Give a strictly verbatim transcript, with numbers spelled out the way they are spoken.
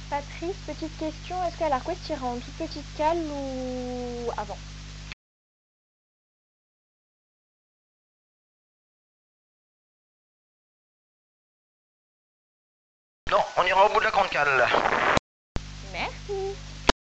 Patrice, petite question, est-ce qu'à l'Arquest tu iras en toute petite cale ou avant? Non, on ira au bout de la grande cale. Merci.